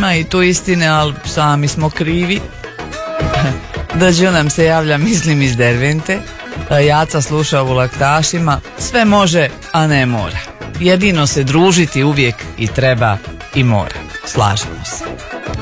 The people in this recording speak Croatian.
ima i tu istine, ali sami smo krivi. Dađu nam se javlja, mislim, iz Dervente. Jaca sluša u Laktašima. Sve može, a ne mora. Jedino se družiti uvijek i treba i mora. Slažemo se.